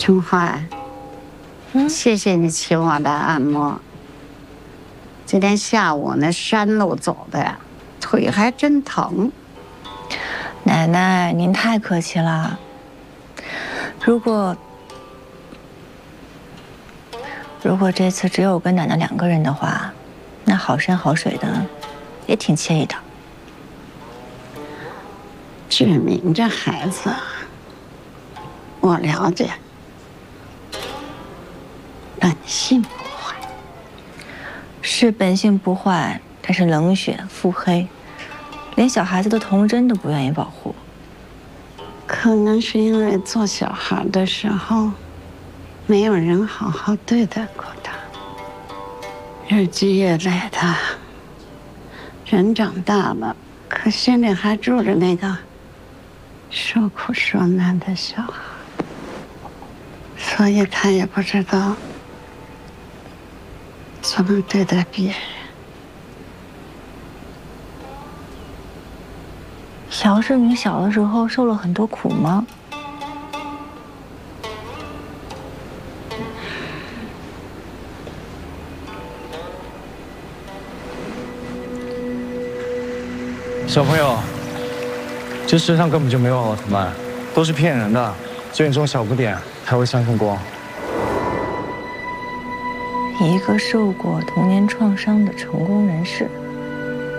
春花，谢谢你请我的按摩。今天下午那山路走的呀，腿还真疼。 奶奶，您太客气了。如果这次只有我跟奶奶2个人的话，那好山好水的，也挺惬意的。 志明这孩子，我了解，本性不坏。 是本性不坏，但是冷血腹黑，连小孩子的童真都不愿意保护。 可能是因为做小孩的时候，没有人好好对待过他，日积月累的，人长大了，可心里还住着那个受苦受难的小孩，所以他也不知道怎么对待别人。 小志明小的时候受了很多苦吗？ 小朋友，这世上根本就没有奥特曼，都是骗人的。只有你这种小不点才会相信光。 一个受过童年创伤的成功人士。